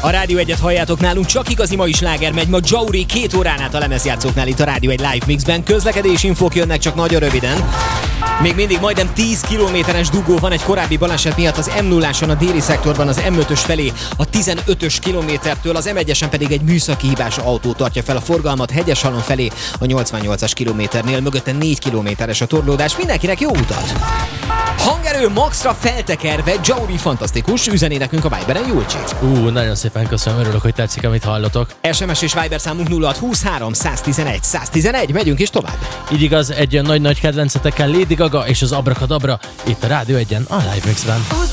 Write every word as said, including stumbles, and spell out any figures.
A Rádió egyet halljátok nálunk, csak igazi mai sláger megy ma Jauri két órán át a lemezjátszóknál itt a Rádió egy live mixben. Közlekedési infók jönnek csak nagyon röviden. Még mindig majdnem tíz kilométeres dugó van egy korábbi baleset miatt az em nulláson a déli szektorban az em ötös felé a tizenötös kilométertől, az em egyesen pedig egy műszaki hibás autó tartja fel a forgalmat Hegyeshalom felé a nyolcvannyolcas kilométernél, mögötte négy kilométeres a torlódás. Mindenkinek jó utat! Hangerő maxra feltekerve, Jauri fantasztikus, üzeni nekünk a Viberen, Julcsi. Ú, nagyon szépen köszönöm, örülök, hogy tetszik, amit hallotok. es em es és Viber számunk nulla hat huszonhárom száztizenegy száztizenegy, megyünk is tovább. Így igaz, egy nagy-nagy kedvencetekkel Lady Gaga és az Abracadabra itt a Rádió egyen a Live Mixben.